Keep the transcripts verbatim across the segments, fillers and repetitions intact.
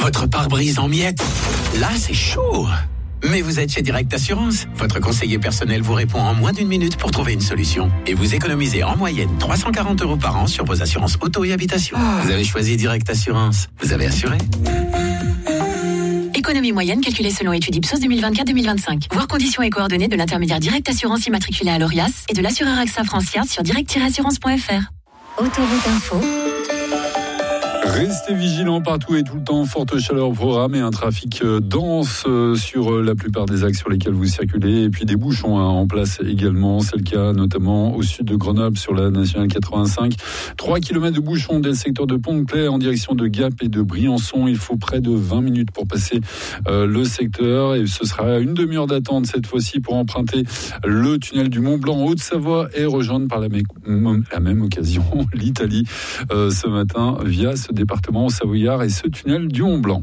Votre pare-brise en miettes. Là, c'est chaud. Mais vous êtes chez Direct Assurance. Votre conseiller personnel vous répond en moins d'une minute pour trouver une solution. Et vous économisez en moyenne trois cent quarante euros par an sur vos assurances auto et habitation. Ah. Vous avez choisi Direct Assurance. Vous avez assuré. Économie moyenne calculée selon étude Ipsos deux mille vingt-quatre deux mille vingt-cinq. Voir conditions et coordonnées de l'intermédiaire Direct Assurance immatriculé à l'Orias et de l'assureur AXA Francia sur direct tiret assurance point f r. Autoroute Info. Restez vigilants partout et tout le temps. Forte chaleur au programme et un trafic dense sur la plupart des axes sur lesquels vous circulez. Et puis des bouchons en place également. C'est le cas notamment au sud de Grenoble sur la nationale quatre-vingt-cinq. trois kilomètres de bouchons dès le secteur de Pont-de-Clair en direction de Gap et de Briançon. Il faut près de vingt minutes pour passer le secteur. Et ce sera une demi-heure d'attente cette fois-ci pour emprunter le tunnel du Mont-Blanc en Haute-Savoie et rejoindre par la même, la même occasion l'Italie euh, ce matin via ce département savoyard et ce tunnel du Mont-Blanc.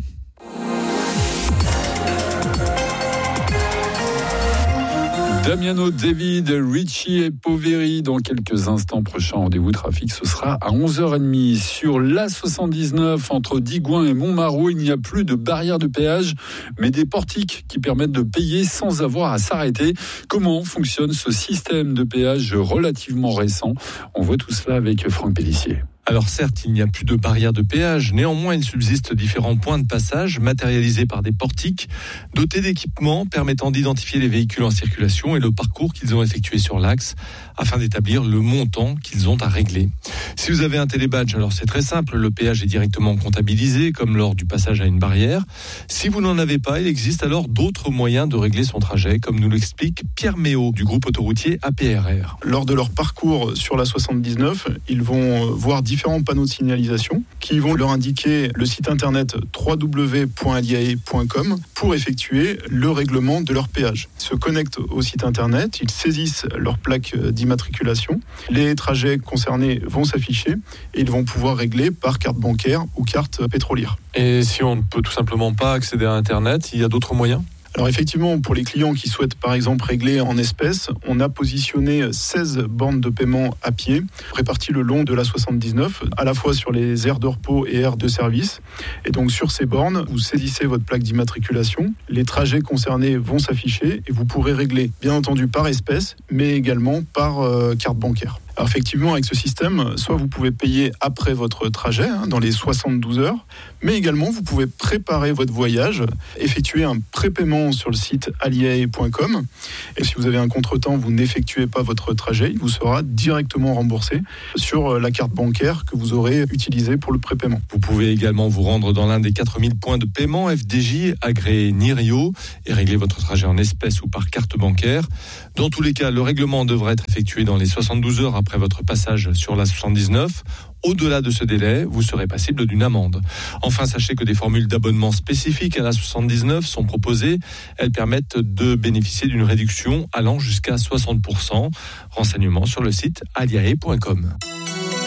Damiano David, Richie et Poveri dans quelques instants. Prochain rendez-vous trafic, ce sera à onze heures trente. Sur l'A soixante-dix-neuf, entre Digoin et Montmarault, il n'y a plus de barrière de péage, mais des portiques qui permettent de payer sans avoir à s'arrêter. Comment fonctionne ce système de péage relativement récent ? On voit tout cela avec Franck Pellissier. Alors certes, il n'y a plus de barrière de péage, néanmoins il subsiste différents points de passage matérialisés par des portiques dotés d'équipements permettant d'identifier les véhicules en circulation et le parcours qu'ils ont effectué sur l'axe afin d'établir le montant qu'ils ont à régler. Si vous avez un télébadge, alors c'est très simple, le péage est directement comptabilisé comme lors du passage à une barrière. Si vous n'en avez pas, il existe alors d'autres moyens de régler son trajet, comme nous l'explique Pierre Méot du groupe autoroutier A P R R. Lors de leur parcours sur la soixante-dix-neuf, ils vont voir différents différents panneaux de signalisation qui vont leur indiquer le site internet w w w point aliae point com pour effectuer le règlement de leur péage. Ils se connectent au site internet, ils saisissent leur plaque d'immatriculation, les trajets concernés vont s'afficher et ils vont pouvoir régler par carte bancaire ou carte pétrolière. Et si on ne peut tout simplement pas accéder à internet, il y a d'autres moyens ? Alors effectivement, pour les clients qui souhaitent par exemple régler en espèces, on a positionné seize bornes de paiement à pied, réparties le long de la soixante-dix-neuf, à la fois sur les aires de repos et aires de service. Et donc sur ces bornes, vous saisissez votre plaque d'immatriculation, les trajets concernés vont s'afficher et vous pourrez régler, bien entendu par espèce, mais également par euh, carte bancaire. Alors effectivement, avec ce système, soit vous pouvez payer après votre trajet, hein, dans les soixante-douze heures, mais également vous pouvez préparer votre voyage, effectuer un prépaiement sur le site aliae point com. Et si vous avez un contretemps, vous n'effectuez pas votre trajet, il vous sera directement remboursé sur la carte bancaire que vous aurez utilisée pour le prépaiement. Vous pouvez également vous rendre dans l'un des quatre mille points de paiement F D J agréés Nirio et régler votre trajet en espèces ou par carte bancaire. Dans tous les cas, le règlement devrait être effectué dans les soixante-douze heures après votre passage sur la soixante-dix-neuf. Au-delà de ce délai, vous serez passible d'une amende. Enfin, sachez que des formules d'abonnement spécifiques à la soixante-dix-neuf sont proposées. Elles permettent de bénéficier d'une réduction allant jusqu'à soixante pour cent. Renseignements sur le site aliae point com.